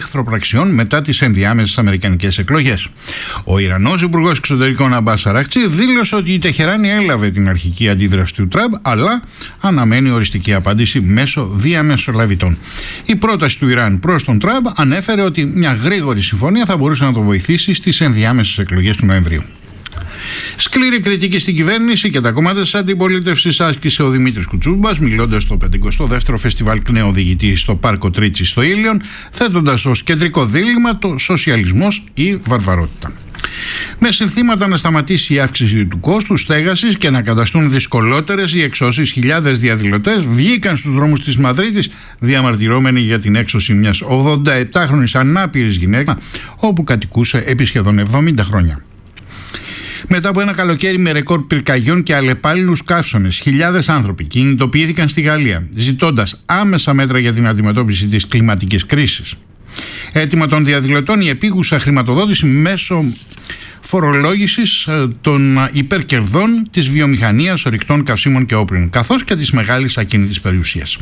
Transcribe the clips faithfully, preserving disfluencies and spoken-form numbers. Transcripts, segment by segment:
εχθροπραξιών μετά τις ενδιάμεσες αμερικανικές εκλογές. Ο Ιρανός Υπουργός Εξωτερικών Αμπάς Αράκτσι δήλωσε ότι η Τεχεράνη έλαβε την αρχική αντίδραση του Τραμπ, αλλά αναμένει οριστική απάντηση μέσω διαμεσολαβητών. Η πρόταση του Ιράν προς τον Τραμπ ανέφερε ότι μια γρήγορη συμφωνία θα μπορούσε να το βοηθήσει στις ενδιάμεσες εκλογές του Νοεμβρίου. Σκληρή κριτική στην κυβέρνηση και τα κόμματα της αντιπολίτευσης άσκησε ο Δημήτρης Κουτσούμπας, μιλώντας στο πενηκοστό δεύτερο Φεστιβάλ Κνέο Οδηγητή στο Πάρκο Τρίτσι στο Ήλιον, θέτοντας ως κεντρικό δίλημμα το σοσιαλισμός ή βαρβαρότητα. Με συνθήματα να σταματήσει η αύξηση του κόστου στέγασης και να καταστούν δυσκολότερες οι εξώσεις, χιλιάδες διαδηλωτές βγήκαν στους δρόμους της Μαδρίτης διαμαρτυρώμενοι για την έξωση μιας ογδονταεπτάχρονης ανάπηρης γυναίκας, όπου κατοικούσε επί σχεδόν εβδομήντα χρόνια. Μετά από ένα καλοκαίρι με ρεκόρ πυρκαγιών και αλλεπάλληλους καύσονες, χιλιάδες άνθρωποι κινητοποιήθηκαν στη Γαλλία, ζητώντας άμεσα μέτρα για την αντιμετώπιση της κλιματικής κρίσης. Έτοιμα των διαδηλωτών η επίγουσα χρηματοδότηση μέσω φορολόγησης των υπερκερδών της βιομηχανίας ορυκτών καυσίμων και όπλων, καθώς και της μεγάλης ακίνητης περιουσίας.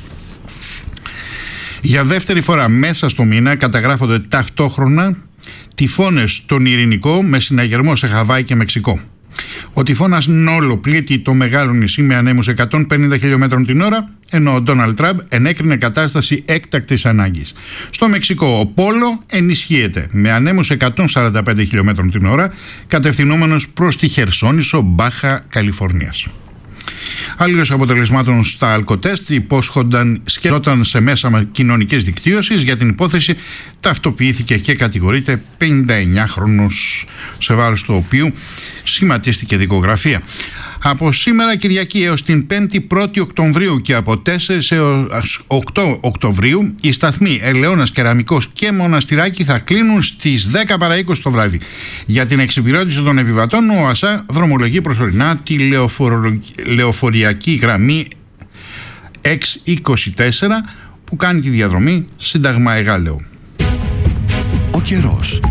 Για δεύτερη φορά μέσα στο μήνα καταγράφονται ταυτόχρονα τυφώνες στον Ειρηνικό με συναγερμό σε Χαβάη και Μεξικό. Ο τυφώνας Νόλο πλήττει το μεγάλο νησί με ανέμους εκατόν πενήντα χιλιόμετρων την ώρα, ενώ ο Ντόναλντ Τραμπ ενέκρινε κατάσταση έκτακτης ανάγκης. Στο Μεξικό ο Πόλο ενισχύεται με ανέμους εκατόν σαράντα πέντε χιλιόμετρων την ώρα, κατευθυνόμενος προς τη Χερσόνησο, Μπάχα Καλιφορνίας. Άλλος αποτελεσμάτων στα αλκοτέστ υπόσχονταν, σκεφτόταν σε μέσα κοινωνικής δικτύωσης. Για την υπόθεση ταυτοποιήθηκε και κατηγορείται πενηνταεννιάχρονος, σε βάρος του οποίου σχηματίστηκε δικογραφία. Από σήμερα Κυριακή έως την πέμπτη πρώτη Οκτωβρίου και από τέσσερις έως οκτώ Οκτωβρίου οι σταθμοί Ελαιώνας, Κεραμικός και Μοναστηράκι θα κλείνουν στις δέκα παρά είκοσι το βράδυ. Για την εξυπηρέτηση των επιβατών ο ΑΣΑ δρομολογεί προσωρινά τη λεωφορο... λεωφοριακή γραμμή εξ είκοσι τέσσερα που κάνει τη διαδρομή Σύνταγμα Εγάλεο. Ο καιρός.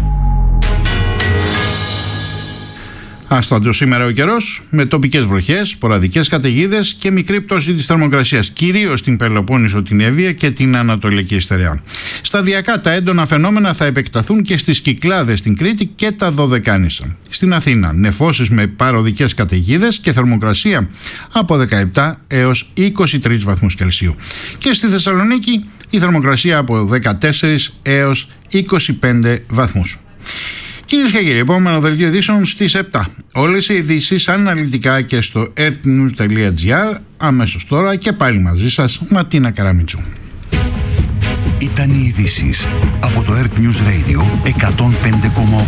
Άσταντο σήμερα ο καιρός, με τοπικές βροχές, σποραδικές καταιγίδες και μικρή πτώση της θερμοκρασίας, κυρίως στην Πελοπόννησο, την Εύβοια και την Ανατολική Στερεά. Σταδιακά τα έντονα φαινόμενα θα επεκταθούν και στις Κυκλάδες, στην Κρήτη και τα Δωδεκάνησα. Στην Αθήνα, νεφώσεις με παροδικές καταιγίδες και θερμοκρασία από δεκαεπτά έως είκοσι τρεις βαθμούς Κελσίου. Και στη Θεσσαλονίκη η θερμοκρασία από δεκατέσσερις έως είκοσι πέντε βαθμούς. Κυρίες και κύριοι, επόμενο δελτίο ειδήσεων στις επτά. Όλες οι ειδήσεις αναλυτικά και στο earthnews τελεία gr. Αμέσως τώρα και πάλι μαζί σας Ματίνα Καραμίτσου. Ήταν οι ειδήσεις από το Earth News Radio εκατόν πέντε κόμμα οκτώ.